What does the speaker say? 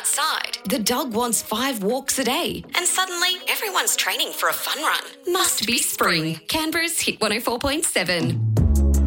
outside. The dog wants 5 walks a day. And suddenly, everyone's training for a fun run. Must be spring. Canberra's Hit 104.7.